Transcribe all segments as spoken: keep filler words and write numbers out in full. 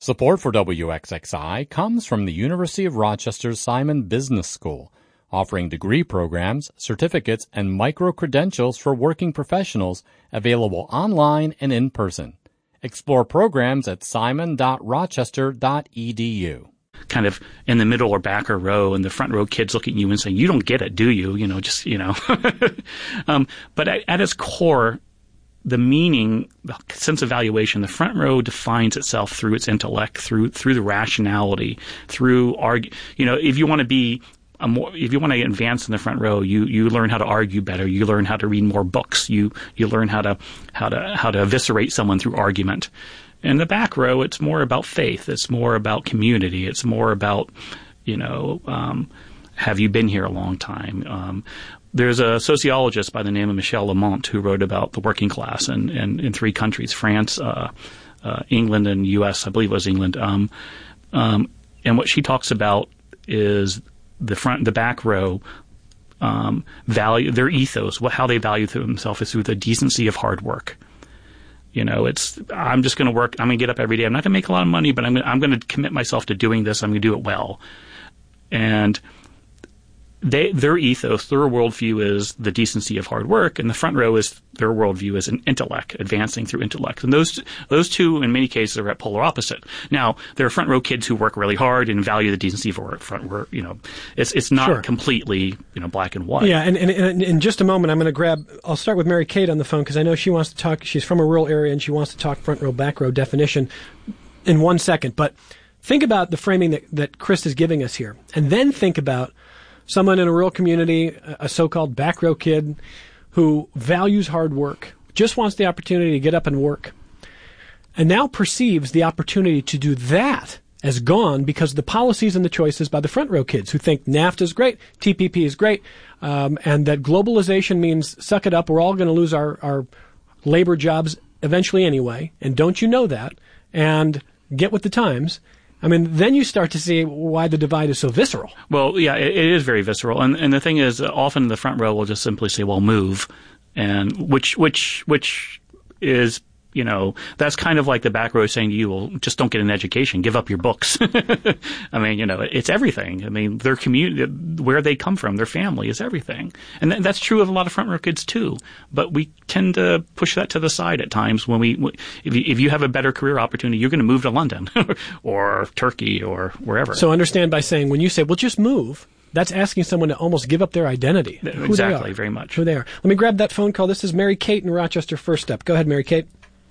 Support for W X X I comes from the University of Rochester's Simon Business School, offering degree programs, certificates, and micro-credentials for working professionals available online and in person. Explore programs at simon dot rochester dot e d u. Kind of in the middle or back or row, and the front row kids look at you and say, "You don't get it, do you?" You know, just, you know. um, but at, at its core, the meaning, the sense of valuation, the front row defines itself through its intellect, through through the rationality, through argue. You know, if you want to be a more, if you want to advance in the front row, you you learn how to argue better. You learn how to read more books. You you learn how to how to how to eviscerate someone through argument. In the back row, it's more about faith. It's more about community. It's more about, you know, um, have you been here a long time? Um, There's a sociologist by the name of Michel Lamont who wrote about the working class in, in, in three countries, France, uh, uh, England, and U S I believe it was England. Um, um, and what she talks about is the front, the back row um, value, their ethos, what, how they value themselves is through the decency of hard work. You know, it's, I'm just going to work, I'm going to get up every day. I'm not going to make a lot of money, but I'm, I'm going to commit myself to doing this. I'm going to do it well. And They, their ethos, their worldview is the decency of hard work, and the front row is their worldview is an intellect, advancing through intellect. And those those two, in many cases, are at polar opposite. Now, there are front row kids who work really hard and value the decency of work. Front work, you know, it's it's not sure. completely, you know, black and white. Yeah, and, and, and in just a moment, I'm going to grab. I'll start with Mary Kate on the phone because I know she wants to talk. She's from a rural area and she wants to talk front row, back row definition in one second. But think about the framing that that Chris is giving us here, and then think about someone in a rural community, a so-called back row kid who values hard work, just wants the opportunity to get up and work, and now perceives the opportunity to do that as gone because of the policies and the choices by the front row kids who think NAFTA is great, T P P is great, um, and that globalization means suck it up, we're all going to lose our, our labor jobs eventually anyway, and don't you know that, and get with the times. I mean, then you start to see why the divide is so visceral. Well, yeah, it, it is very visceral, and and the thing is, often the front row will just simply say, "Well, move," and which which which is, you know, that's kind of like the back row saying to you, "Well, just don't get an education, give up your books." I mean, you know, it's everything. I mean, their community, where they come from, their family is everything, and th- that's true of a lot of front row kids too. But we tend to push that to the side at times when we, if you, if you have a better career opportunity, you're going to move to London or Turkey or wherever. So understand by saying when you say, "Well, just move," that's asking someone to almost give up their identity. Exactly, who they are, very much. Who they are. Let me grab that phone call. This is Mary Kate in Rochester First Step. Go ahead, Mary Kate.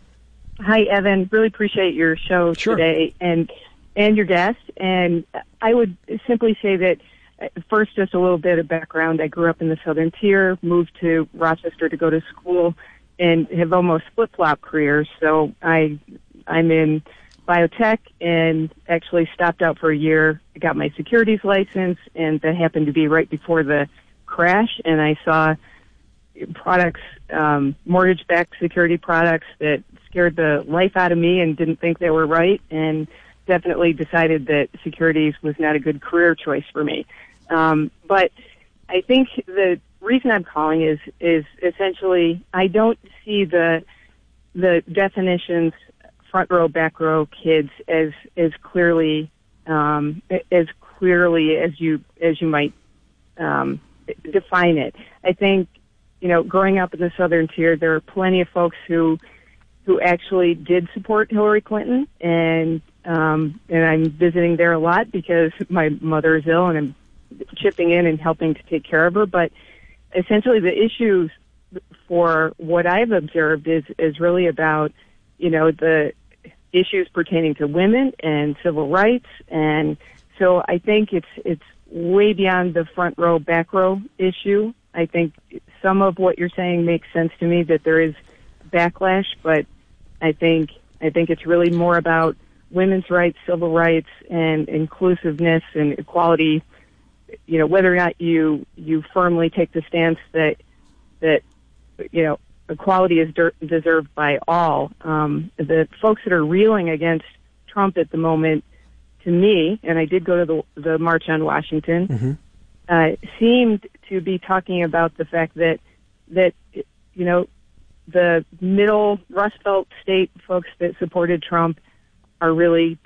Hi, Evan. Really appreciate your show sure. today and and your guest. And I would simply say that, uh, first, just a little bit of background. I grew up in the Southern Tier, moved to Rochester to go to school, and have almost flip-flop careers. So I, I'm in biotech and actually stopped out for a year. I got my securities license, and that happened to be right before the crash. And I saw products, um, mortgage-backed security products that scared the life out of me and didn't think they were right, and definitely decided that securities was not a good career choice for me. Um, but I think the reason I'm calling is is essentially I don't see the the definitions front row, back row kids as as clearly um, as clearly as you as you might um, define it. I think, you know, growing up in the Southern Tier, there are plenty of folks who who actually did support Hillary Clinton, and um, and I'm visiting there a lot because my mother is ill, and I'm chipping in and helping to take care of her. But essentially, the issues for what I've observed is is really about, you know, the issues pertaining to women and civil rights, and so I think it's it's way beyond the front row, back row issue. I think some of what you're saying makes sense to me, that there is backlash, but I think I think it's really more about women's rights, civil rights, and inclusiveness and equality. You know, whether or not you you firmly take the stance that that you know equality is der- deserved by all. Um, the folks that are reeling against Trump at the moment, to me, and I did go to the the March on Washington, mm-hmm. uh, seemed to be talking about the fact that that you know. the middle Rust Belt state folks that supported Trump are really